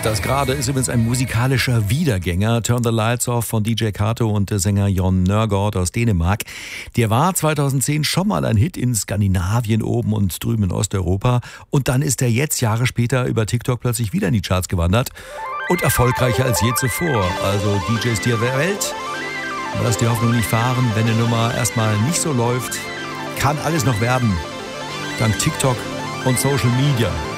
Das gerade ist übrigens ein musikalischer Wiedergänger. Turn the Lights Off von DJ Kato und Sänger Jon Nørgaard aus Dänemark. Der war 2010 schon mal ein Hit in Skandinavien oben und drüben in Osteuropa. Und dann ist er jetzt Jahre später über TikTok plötzlich wieder in die Charts gewandert. Und erfolgreicher als je zuvor. Also DJs der Welt, lass die Hoffnung nicht fahren, wenn eine Nummer erstmal nicht so läuft. Kann alles noch werden. Dank TikTok und Social Media.